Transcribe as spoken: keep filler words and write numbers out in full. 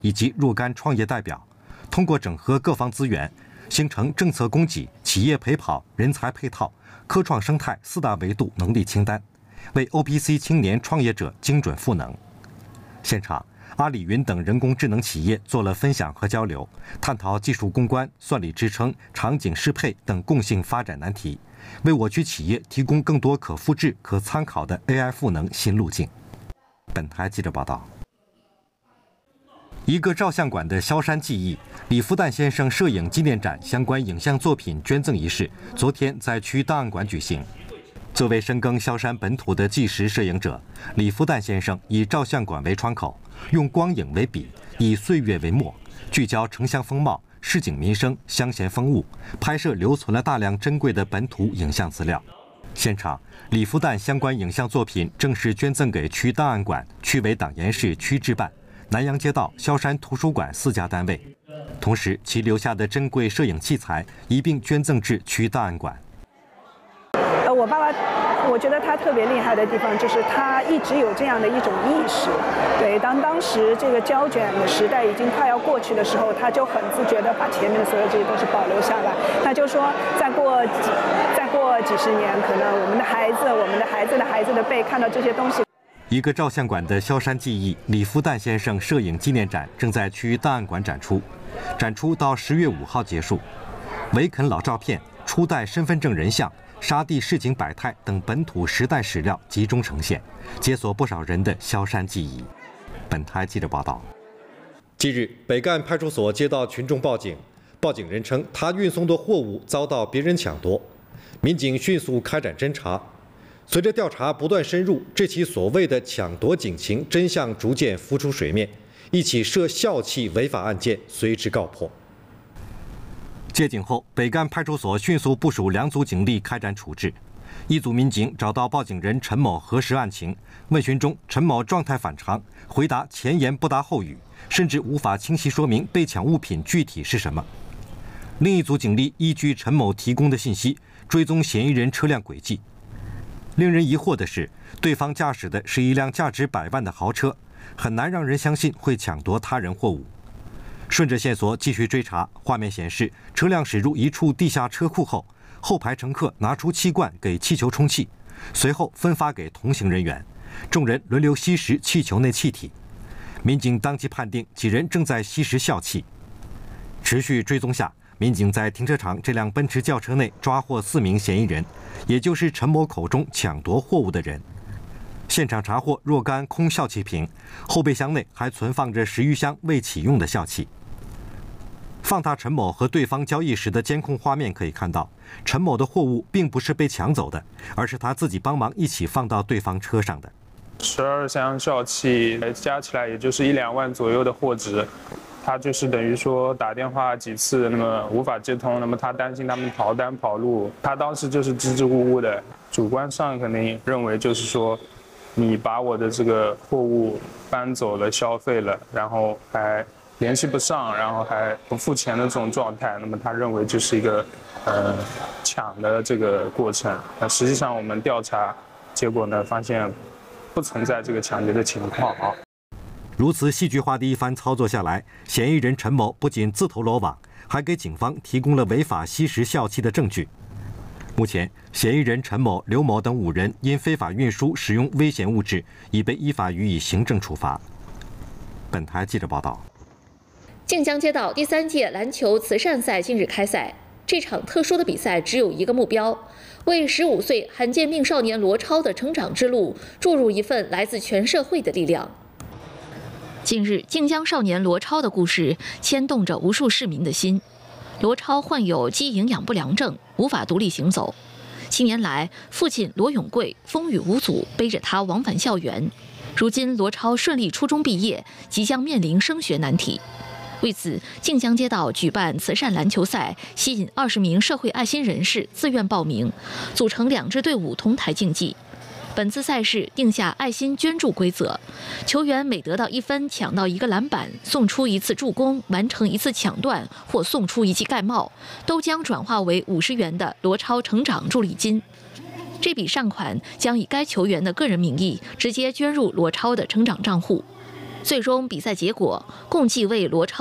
以及若干创业代表，通过整合各方资源，形成政策供给、企业陪跑、人才配套、科创生态四大维度能力清单，为 O P C 青年创业者精准赋能。现场，阿里云等人工智能企业做了分享和交流，探讨技术攻关、算力支撑、场景适配等共性发展难题，为我区企业提供更多可复制、可参考的 A I 赋能新路径。本台记者报道。一个照相馆的萧山记忆李福旦先生摄影纪念展相关影像作品捐赠仪式，昨天在区档案馆举行。作为深耕萧山本土的纪实摄影者，李福旦先生以照相馆为窗口，用光影为笔，以岁月为墨，聚焦城乡风貌、市井民生、乡闲风物，拍摄留存了大量珍贵的本土影像资料。现场，李福旦相关影像作品正式捐赠给区档案馆、区委党研室区治办、南阳街道萧山图书馆四家单位，同时其留下的珍贵摄影器材一并捐赠至区档案馆。 呃，我爸爸，我觉得他特别厉害的地方就是他一直有这样的一种意识。对，当当时这个胶卷的时代已经快要过去的时候，他就很自觉地把前面的所有这些东西保留下来。他就说，再过几再过几十年，可能我们的孩子、我们的孩子的孩子的辈看到这些东西。 一个照相馆的萧山记忆李福旦先生摄影纪念展正在区档案馆展出，展出到十月五号结束。维肯老照片、初代身份证人像、沙地市井百态等本土时代史料集中呈现，解锁不少人的萧山记忆。本台记者报道。近日，北干派出所接到群众报警，报警人称他运送的货物遭到别人抢夺，民警迅速开展侦查。随着调查不断深入，这起所谓的抢夺警情真相逐渐浮出水面，一起涉校气违法案件随之告破。接警后，北干派出所迅速部署两组警力开展处置。一组民警找到报警人陈某核实案情，问询中陈某状态反常，回答前言不搭后语，甚至无法清晰说明被抢物品具体是什么。另一组警力依据陈某提供的信息，追踪嫌疑人车辆轨迹。令人疑惑的是，对方驾驶的是一辆价值百万的豪车，很难让人相信会抢夺他人货物。顺着线索继续追查，画面显示车辆驶入一处地下车库后，后排乘客拿出气罐给气球充气，随后分发给同行人员，众人轮流吸食气球内气体。民警当即判定几人正在吸食笑气。持续追踪下，民警在停车场这辆奔驰轿车内抓获四名嫌疑人，也就是陈某口中抢夺货物的人。现场查获若干空笑气瓶，后备箱内还存放着十余箱未启用的笑气。放大陈某和对方交易时的监控画面可以看到，陈某的货物并不是被抢走的，而是他自己帮忙一起放到对方车上的。 十二箱笑气加起来也就是一两万左右的货值，他就是等于说打电话几次，那么无法接通，那么他担心他们逃单跑路，他当时就是支支吾吾的，主观上肯定认为就是说，你把我的这个货物搬走了、消费了，然后还联系不上，然后还不付钱的这种状态，那么他认为就是一个呃抢的这个过程。那实际上我们调查结果呢，发现不存在这个抢劫的情况啊。 如此戏剧化的一番操作下来，嫌疑人陈某不仅自投罗网，还给警方提供了违法吸食笑气的证据。目前，嫌疑人陈某、刘某等五人因非法运输使用危险物质，已被依法予以行政处罚。本台记者报道。 靖江街道第三届篮球慈善赛近日开赛。这场特殊的比赛只有一个目标，为十五岁罕见病少年罗超的成长之路注入一份来自全社会的力量。近日，靖江少年罗超的故事牵动着无数市民的心。罗超患有肌营养不良症，无法独立行走。七年来，父亲罗永贵风雨无阻背着他往返校园。如今，罗超顺利初中毕业，即将面临升学难题。为此，靖江街道举办慈善篮球赛，吸引二十名社会爱心人士自愿报名，组成两支队伍同台竞技。本次赛事定下爱心捐助规则，球员每得到一分，抢到一个篮板，送出一次助攻，完成一次抢断或送出一记盖帽，都将转化为五十元的罗超成长助力金。这笔善款将以该球员的个人名义直接捐入罗超的成长账户。 最终比赛结果共计为罗超